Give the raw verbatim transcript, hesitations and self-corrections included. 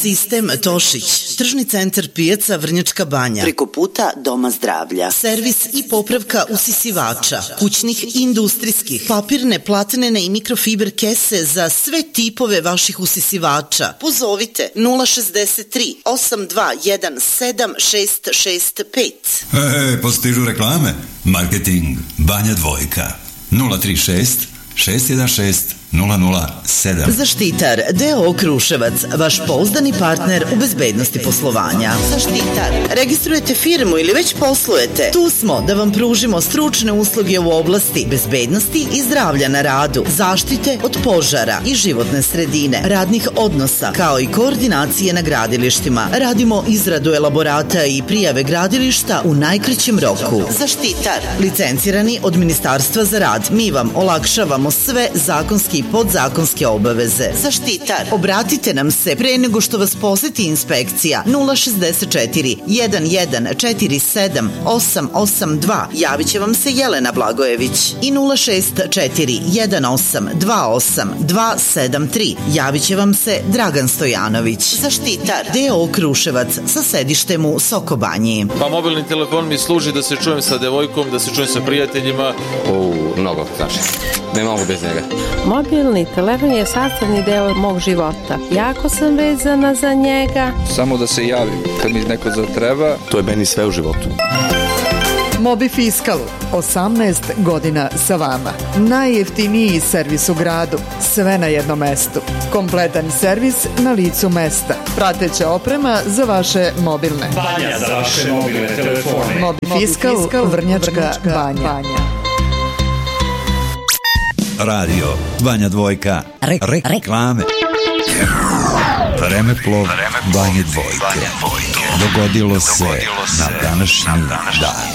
Sistem Tošić, tržni centar pijaca Vrnjačka Banja. Preko puta Doma zdravlja. Servis i popravka usisivača, kućnih i industrijskih, papirne, platnene i mikrofiber kese za sve tipove vaših usisivača. Pozovite nula šezdeset tri osam dva jedan sedam šest šest pet. E, postižu reklame. Marketing Banja Dvojka nula tri šest šest jedan šest nula nula sedam. Zaštitar D O O Kruševac, vaš pouzdani partner u bezbednosti poslovanja. Zaštitar. Registrujete firmu ili već poslujete? Tu smo da vam pružimo stručne usluge u oblasti bezbednosti i zdravlja na radu, zaštite od požara i životne sredine, radnih odnosa, kao i koordinacije na gradilištima. Radimo izradu elaborata i prijave gradilišta u najkraćem roku. Zaštitar. Licencirani od Ministarstva za rad. Mi vam olakšavamo sve zakonske i podzakonske obaveze. Zaštitar. Obratite nam se pre nego što vas poseti inspekcija nula šezdeset četiri jedan jedan četiri sedam osam osam dva. Javit će vam se Jelena Blagojević i nula šest četiri jedan osam dva osam dva sedam tri. Javit će vam se Dragan Stojanović. Zaštitar. D O O Kruševac sa sedištem u Sokobanji. Pa mobilni telefon mi služi da se čujem sa devojkom, da se čujem sa prijateljima. O, mnogo, znači. Ne mogu bez njega. Mobilni telefon je sastavni deo mog života. Jako sam vezana za njega. Samo da se javim kad mi neko zatreba. To je meni sve u životu. Mobi Fiskal, osamnaest godina sa vama. Najjeftiniji servis u gradu, sve na jednom mestu. Kompletan servis na licu mesta. Prateća oprema za vaše mobilne. Banja za vaše mobilne telefone. Mobi Fiskal, Vrnjačka Banja. Radio Banja Dvojka. Re, re, reklame. Vremeplov Banje Dvojke. Dogodilo se na današnji dan.